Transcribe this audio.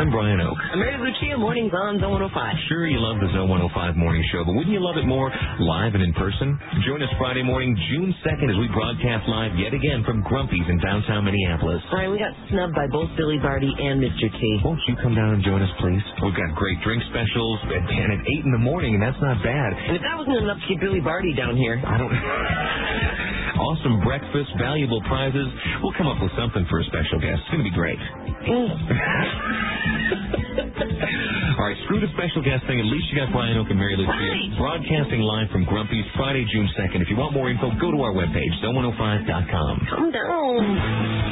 I'm Brian Oak. I'm Mary Lucia, mornings on Zone 105. Sure, you love the Zone 105 morning show, but wouldn't you love it more live and in person? Join us Friday morning, June 2nd, as we broadcast live yet again from Grumpy's in downtown Minneapolis. Brian, we got snubbed by both Billy Barty and Mr. T. Won't you come down and join us, please? We've got great drink specials, and at 8 in the morning, and that's not bad. And if that wasn't enough to get Billy Barty down here. I don't... Awesome breakfast, valuable prizes. We'll come up with something for a special guest. It's going to be great. All right, screw the special guest thing. At least you got Brian Oak and Mary Lucia. Right. Broadcasting live from Grumpy's Friday, June 2nd. If you want more info, go to our webpage, zone105.com. Come down.